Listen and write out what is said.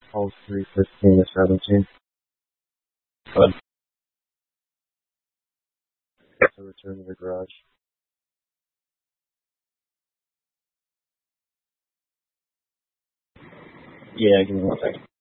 Calls 315 to 17. But So return to the garage. yeah, give me one second.